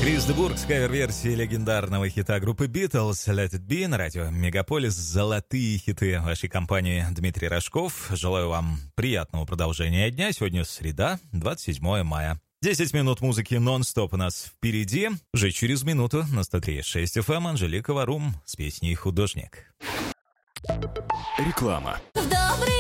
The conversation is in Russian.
Крис де Бургh с кавер-версией легендарного хита группы Beatles «Let It Be» на радио Мегаполис. Золотые хиты вашей компании. Дмитрий Рожков. Желаю вам приятного продолжения дня. Сегодня среда, 27 мая. 10 минут музыки нон-стоп у нас впереди. Уже через минуту на 103.6 FM Анжелика Варум с песней «Художник». Реклама. В добрый